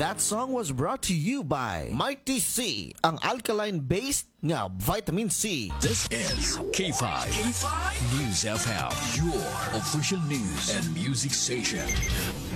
That song was brought to you by Mighty C, ang alkaline-based nga vitamin C. This is K5 News FM, your official news and music station.